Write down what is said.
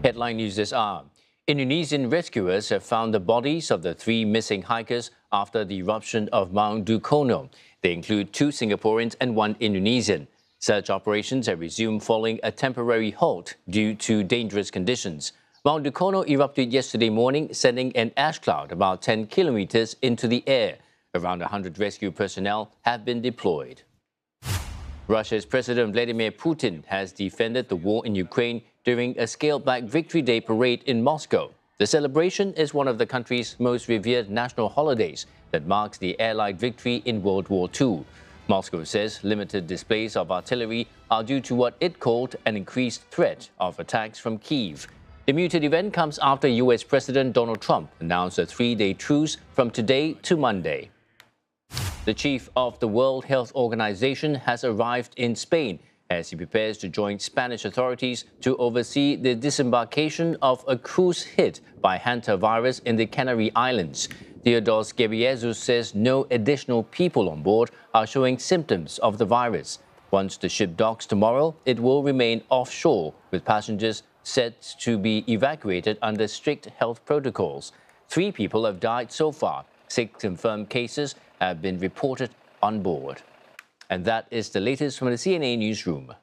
Headline news this hour. Indonesian rescuers have found the bodies of the 3 missing hikers after the eruption of Mount Dukono. They include 2 Singaporeans and 1 Indonesian. Search operations have resumed following a temporary halt due to dangerous conditions. Mount Dukono erupted yesterday morning, sending an ash cloud about 10 kilometers into the air. Around 100 rescue personnel have been deployed. Russia's President Vladimir Putin has defended the war in Ukraine during a scaled-back Victory Day parade in Moscow. The celebration is one of the country's most revered national holidays that marks the Allied victory in World War II. Moscow says limited displays of artillery are due to what it called an increased threat of attacks from Kyiv. The muted event comes after US President Donald Trump announced a 3-day truce from today to Monday. The chief of the World Health Organization has arrived in Spain as he prepares to join Spanish authorities to oversee the disembarkation of a cruise hit by hantavirus in the Canary Islands. Theodoros Ghebreyesus says no additional people on board are showing symptoms of the virus. Once the ship docks tomorrow, it will remain offshore, with passengers set to be evacuated under strict health protocols. 3 people have died so far. 6 confirmed cases have been reported on board. And that is the latest from the CNA Newsroom.